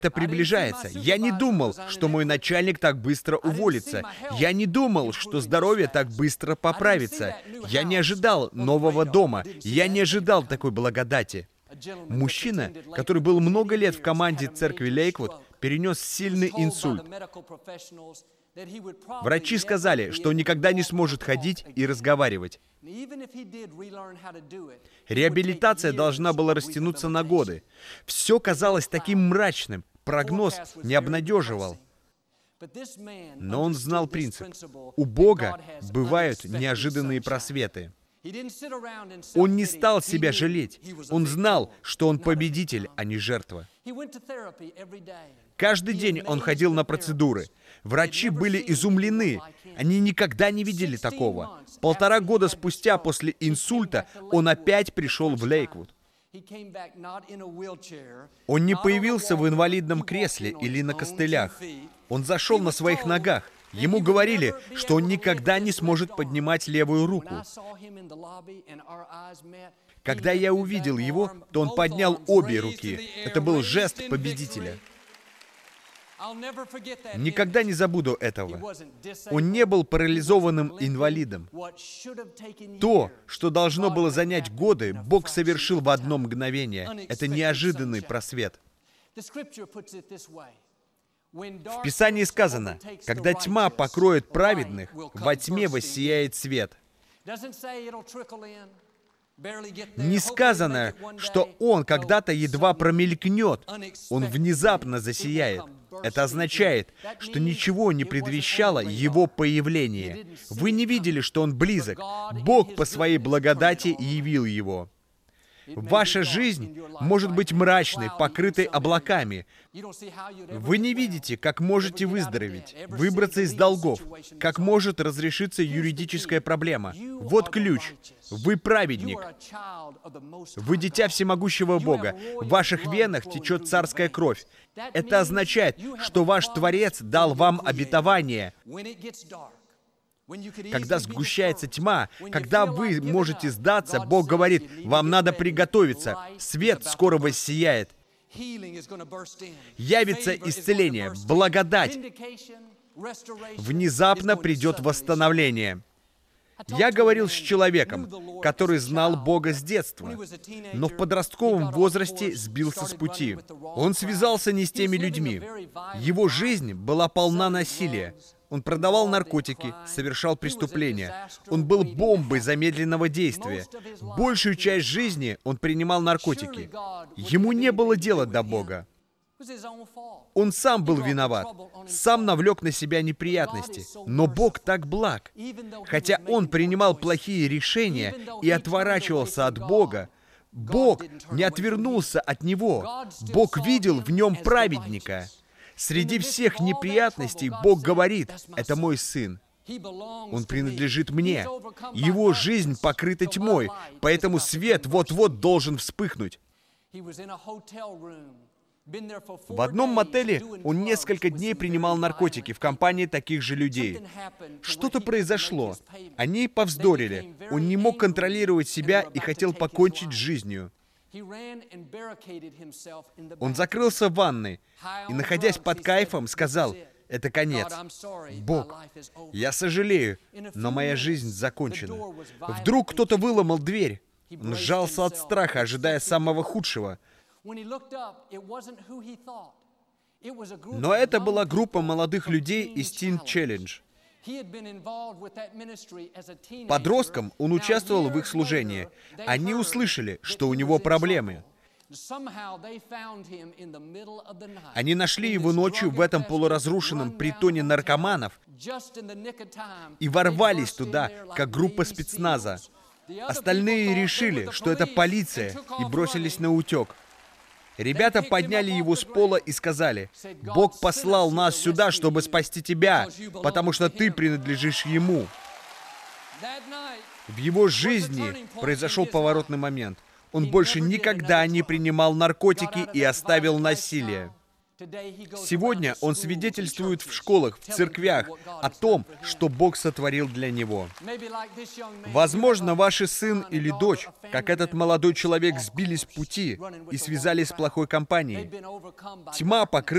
приближается. Я не думал, что мой начальник так быстро уволится. Я не думал, что здоровье так быстро поправится. Я не ожидал нового дома. Я не ожидал такой благодати. Мужчина, который был много лет в команде церкви Лейквуд, перенес сильный инсульт. Врачи сказали, что он никогда не сможет ходить и разговаривать. Реабилитация должна была растянуться на годы. Все казалось таким мрачным. Прогноз не обнадеживал. Но он знал принцип. У Бога бывают неожиданные просветы. Он не стал себя жалеть. Он знал, что он победитель, а не жертва. Каждый день он ходил на процедуры. Врачи были изумлены. Они никогда не видели такого. 1,5 года спустя после инсульта он опять пришел в Лейквуд. Он не появился в инвалидном кресле или на костылях. Он зашел на своих ногах. Ему говорили, что он никогда не сможет поднимать левую руку. Когда я увидел его, то он поднял обе руки. Это был жест победителя. Никогда не забуду этого. Он не был парализованным инвалидом. То, что должно было занять годы, Бог совершил в одно мгновение. Это неожиданный просвет. В Писании сказано, когда тьма покроет праведных, во тьме воссияет свет. Не сказано, что он когда-то едва промелькнет, он внезапно засияет. Это означает, что ничего не предвещало его появление. Вы не видели, что он близок. Бог по своей благодати явил его. Ваша жизнь может быть мрачной, покрытой облаками. Вы не видите, как можете выздороветь, выбраться из долгов, как может разрешиться юридическая проблема. Вот ключ. Вы праведник. Вы дитя всемогущего Бога. В ваших венах течет царская кровь. Это означает, что ваш Творец дал вам обетование. Когда сгущается тьма, когда вы можете сдаться, Бог говорит, вам надо приготовиться. Свет скоро воссияет. Явится исцеление, благодать. Внезапно придет восстановление. Я говорил с человеком, который знал Бога с детства, но в подростковом возрасте сбился с пути. Он связался не с теми людьми. Его жизнь была полна насилия. Он продавал наркотики, совершал преступления. Он был бомбой замедленного действия. Большую часть жизни он принимал наркотики. Ему не было дела до Бога. Он сам был виноват, сам навлек на себя неприятности. Но Бог так благ. Хотя он принимал плохие решения и отворачивался от Бога, Бог не отвернулся от него. Бог видел в нем праведника. Среди всех неприятностей Бог говорит, это мой сын. Он принадлежит мне. Его жизнь покрыта тьмой, поэтому свет вот-вот должен вспыхнуть. В одном мотеле он несколько дней принимал наркотики в компании таких же людей. Что-то произошло. Они повздорили. Он не мог контролировать себя и хотел покончить с жизнью. Он закрылся в ванной и, находясь под кайфом, сказал, «Это конец. Бог, я сожалею, но моя жизнь закончена». Вдруг кто-то выломал дверь. Он сжался от страха, ожидая самого худшего. Но это была группа молодых людей из Teen Challenge. Подростком он участвовал в их служении. Они услышали, что у него проблемы. Они нашли его ночью в этом полуразрушенном притоне наркоманов и ворвались туда, как группа спецназа. Остальные решили, что это полиция, и бросились на утек. Ребята подняли его с пола и сказали, «Бог послал нас сюда, чтобы спасти тебя, потому что ты принадлежишь Ему». В его жизни произошел поворотный момент. Он больше никогда не принимал наркотики и оставил насилие. Сегодня он свидетельствует в школах, в церквях о том, что Бог сотворил для него. Возможно, ваш сын или дочь, как этот молодой человек, сбились с пути и связались с плохой компанией. Тьма покрыла